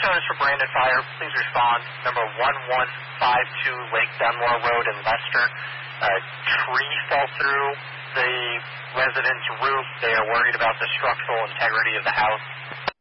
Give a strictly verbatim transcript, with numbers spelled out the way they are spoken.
service for Brandon Fire. Please respond. Number one one five two Lake Dunmore Road in Leicester. A tree fell through the resident's roof. They are worried about the structural integrity of the house.